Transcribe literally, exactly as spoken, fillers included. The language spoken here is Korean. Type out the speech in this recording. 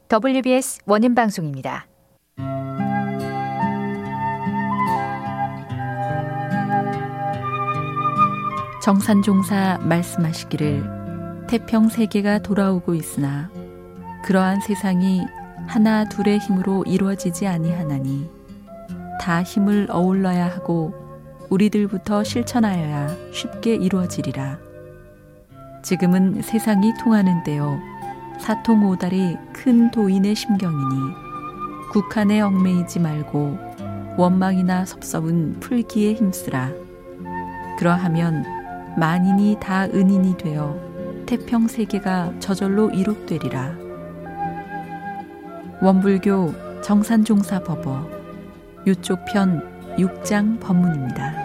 더블유비에스 원음 방송입니다. 정산종사 말씀하시기를 태평 세계가 돌아오고 있으나 그러한 세상이 하나 둘의 힘으로 이루어지지 아니하나니 다 힘을 어울러야 하고 우리들부터 실천하여야 쉽게 이루어지리라. 지금은 세상이 통하는 때요 사통오달이 큰 도인의 심경이니 국한에 얽매이지 말고 원망이나 섭섭은 풀기에 힘쓰라. 그러하면 만인이 다 은인이 되어 태평 세계가 저절로 이룩되리라. 원불교 정산종사 법어 유쪽편 육 장 법문입니다.